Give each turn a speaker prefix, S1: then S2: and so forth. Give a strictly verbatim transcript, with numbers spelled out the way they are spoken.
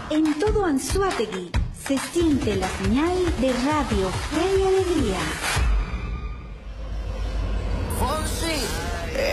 S1: En todo Anzoátegui se siente la señal de Radio Fe y Alegría.